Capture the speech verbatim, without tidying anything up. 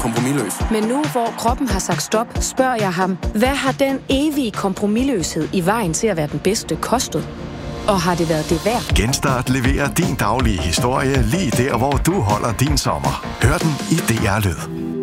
kompromisløs. Men nu, hvor kroppen har sagt stop, spørger jeg ham, hvad har den evige kompromisløshed i vejen til at være den bedste kostet? Og har det været det værd? Genstart leverer din daglige historie lige der, hvor du holder din sommer. Hør den i D R Lyd.